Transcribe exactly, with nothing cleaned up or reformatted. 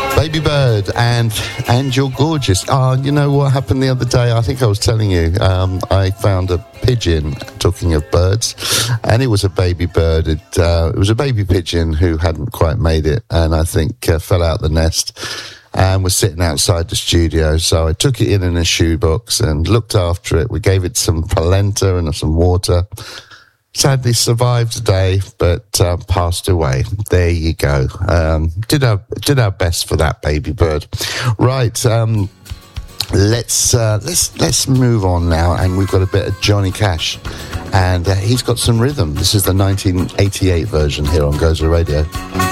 Baby Bird and and You're Gorgeous. Oh, you know what happened the other day? I think I was telling you. Um, I found a pigeon, talking of birds, and it was a baby bird. It, uh, it was a baby pigeon who hadn't quite made it, and I think uh, fell out the nest and was sitting outside the studio. So I took it in in a shoebox and looked after it. We gave it some polenta and some water. Sadly survived today, but uh, passed away. There you go. Um, did our did our best for that baby bird. Right. Um, let's uh, let's let's move on now, and we've got a bit of Johnny Cash, and uh, he's got some rhythm. This is the nineteen eighty-eight version here on Gozo Radio.